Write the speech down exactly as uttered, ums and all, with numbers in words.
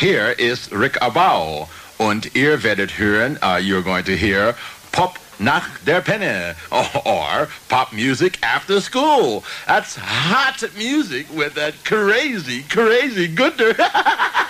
Hier ist Rick Abau und ihr werdet hören, uh, you're going to hear Pop nach der Penne or, or pop music after school. That's hot music with that crazy, crazy good.